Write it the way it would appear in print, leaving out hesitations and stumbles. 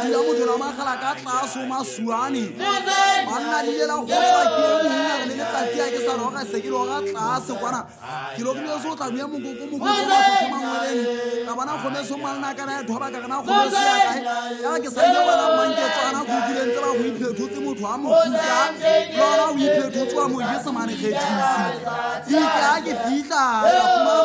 ya modula magala ka tlaso masuane banna di lela go tswa ke monna le letsatsi a ke sa roga se ke loga tlase kwana ke lo ke so tla bua mongoko go mangweleng ka bana go me so malna kana ya thoba ka kana go me se ya kae ya ke sa ke bana manketswana go dileng tsa ba go iphethotse motho a mo futa lona o iphethotse wa mo yesa mane kgethisi di ka ke fitla